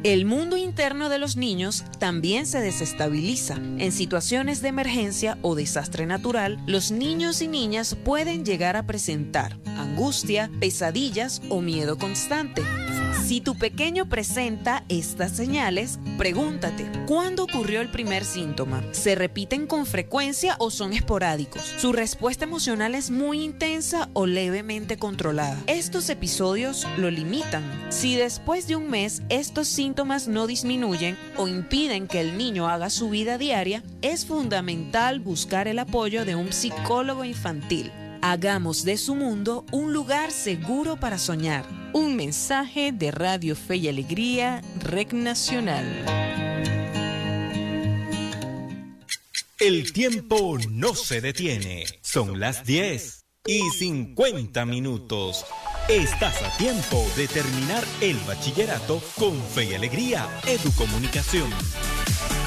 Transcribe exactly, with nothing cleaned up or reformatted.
El mundo interno de los niños también se desestabiliza. En situaciones de emergencia o desastre natural, los niños y niñas pueden llegar a presentar angustia, pesadillas o miedo constante. Si tu pequeño presenta estas señales, pregúntate, ¿cuándo ocurrió el primer síntoma? ¿Se repiten con frecuencia o son esporádicos? ¿Su respuesta emocional es muy intensa o levemente controlada? Estos episodios lo limitan. Si después de un mes estos síntomas no disminuyen o impiden que el niño haga su vida diaria, es fundamental buscar el apoyo de un psicólogo infantil. Hagamos de su mundo un lugar seguro para soñar. Un mensaje de Radio Fe y Alegría, Red Nacional. El tiempo no se detiene. Son las diez y cincuenta minutos. Estás a tiempo de terminar el bachillerato con Fe y Alegría Educomunicación.